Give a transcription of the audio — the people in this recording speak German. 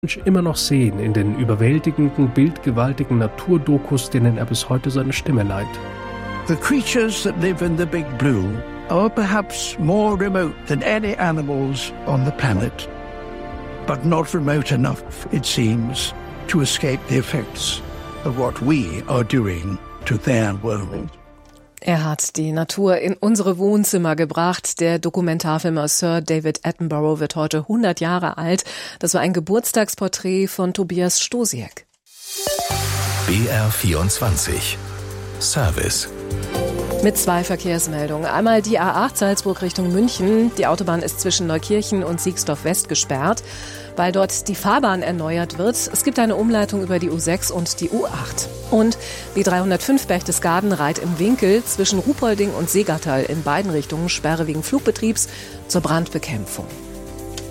immer noch sehen in den überwältigenden, bildgewaltigen Naturdokus, denen er bis heute seine Stimme leiht. The creatures that live in the Big Blue are perhaps more remote than any animals on the planet, but not remote enough, it seems, to escape the effects of what we are doing to their world. Er hat die Natur in unsere Wohnzimmer gebracht. Der Dokumentarfilmer Sir David Attenborough wird heute 100 Jahre alt. Das war ein Geburtstagsporträt von Tobias Stosiek. BR24 Service. Mit 2 Verkehrsmeldungen. Einmal die A8 Salzburg Richtung München. Die Autobahn ist zwischen Neukirchen und Siegsdorf West gesperrt, weil dort die Fahrbahn erneuert wird. Es gibt eine Umleitung über die U6 und die U8. Und B305 Berchtesgaden-Reit im Winkel zwischen Ruhpolding und Seegattal in beiden Richtungen Sperre wegen Flugbetriebs zur Brandbekämpfung.